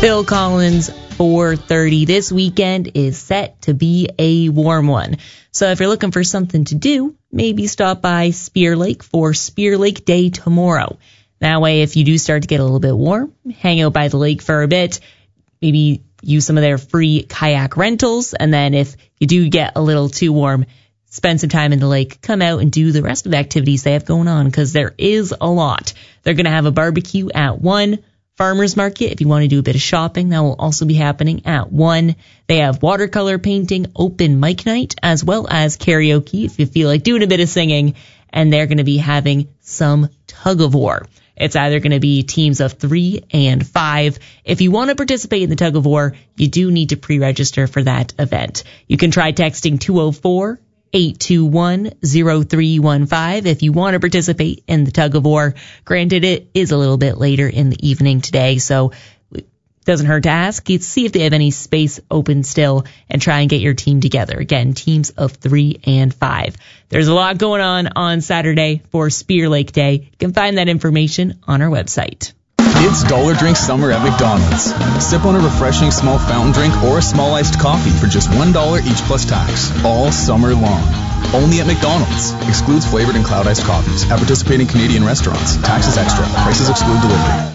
Phil Collins, 4:30. This weekend is set to be a warm one. So if you're looking for something to do, maybe stop by Spear Lake for Spear Lake Day tomorrow. That way, if you do start to get a little bit warm, hang out by the lake for a bit, maybe use some of their free kayak rentals. And then if you do get a little too warm, spend some time in the lake, come out and do the rest of the activities they have going on, because there is a lot. They're going to have a barbecue at 1. Farmers market, if you want to do a bit of shopping, that will also be happening at 1. They have watercolor painting, open mic night, as well as karaoke if you feel like doing a bit of singing. And they're going to be having some tug of war. It's either going to be teams of 3 and 5. If you want to participate in the tug of war, you do need to pre-register for that event. You can try texting 204-821-0315 if you want to participate in the tug of war. Granted, it is a little bit later in the evening today, so it doesn't hurt to ask. You see if they have any space open still and try and get your team together. Again, teams of 3 and 5. There's a lot going on Saturday for Spear Lake Day. You can find that information on our website. It's Dollar Drink Summer at McDonald's. Sip on a refreshing small fountain drink or a small iced coffee for just $1 each plus tax, all summer long. Only at McDonald's. Excludes flavored and cloud iced coffees at participating Canadian restaurants. Taxes extra. Prices exclude delivery.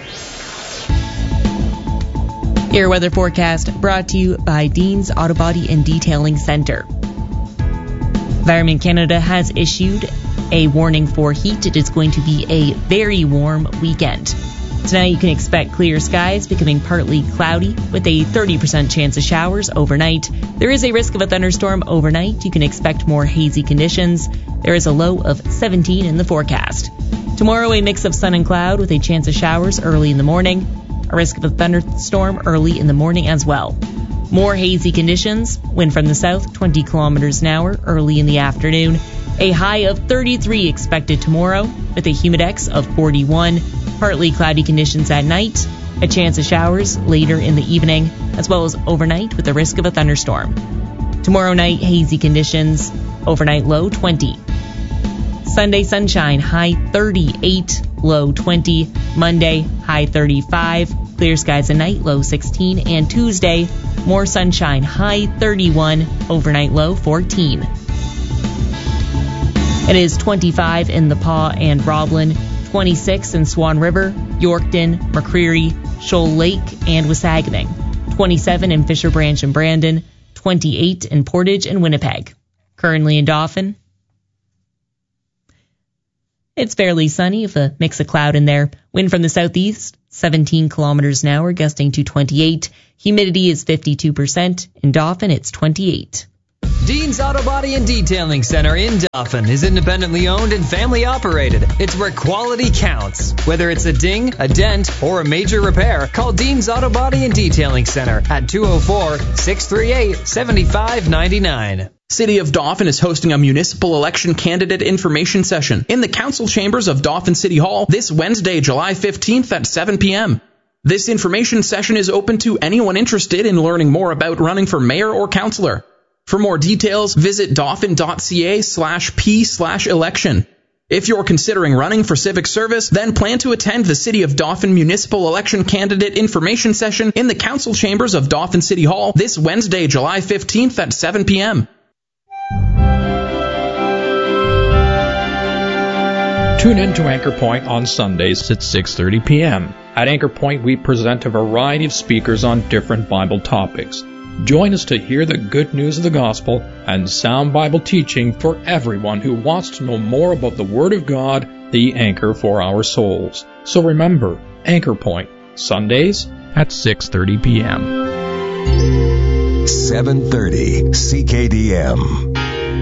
Your weather forecast brought to you by Dean's Auto Body and Detailing Center. Environment Canada has issued a warning for heat. It is going to be a very warm weekend. Tonight you can expect clear skies becoming partly cloudy with a 30% chance of showers overnight. There is a risk of a thunderstorm overnight. You can expect more hazy conditions. There is a low of 17 in the forecast. Tomorrow a mix of sun and cloud with a chance of showers early in the morning. A risk of a thunderstorm early in the morning as well. More hazy conditions. Wind from the south, 20 kilometers an hour early in the afternoon. A high of 33 expected tomorrow with a humidex of 41. Partly cloudy conditions at night. A chance of showers later in the evening, as well as overnight with a risk of a thunderstorm. Tomorrow night, hazy conditions. Overnight low 20. Sunday sunshine, high 38, low 20. Monday, high 35. Clear skies at night, low 16. And Tuesday, more sunshine, high 31. Overnight low 14. It is 25 in the Paw and Roblin, 26 in Swan River, Yorkton, McCreary, Shoal Lake, and Wasagaming, 27 in Fisher Branch and Brandon, 28 in Portage and Winnipeg. Currently in Dauphin, it's fairly sunny with a mix of cloud in there. Wind from the southeast, 17 kilometers an hour, gusting to 28. Humidity is 52%. In Dauphin, it's 28. Dean's Auto Body and Detailing Center in Dauphin is independently owned and family operated. It's where quality counts. Whether it's a ding, a dent, or a major repair, call Dean's Auto Body and Detailing Center at 204-638-7599. City of Dauphin is hosting a municipal election candidate information session in the council chambers of Dauphin City Hall this Wednesday, July 15th at 7 p.m. This information session is open to anyone interested in learning more about running for mayor or councillor. For more details, visit dauphin.ca/p/election. If you're considering running for civic service, then plan to attend the City of Dauphin Municipal Election Candidate Information Session in the council chambers of Dauphin City Hall this Wednesday, July 15th at 7 p.m. Tune in to Anchor Point on Sundays at 6:30 p.m. At Anchor Point, we present a variety of speakers on different Bible topics. Join us to hear the good news of the gospel and sound Bible teaching for everyone who wants to know more about the Word of God, the anchor for our souls. So remember, Anchor Point, Sundays at 6:30 p.m. 730 CKDM.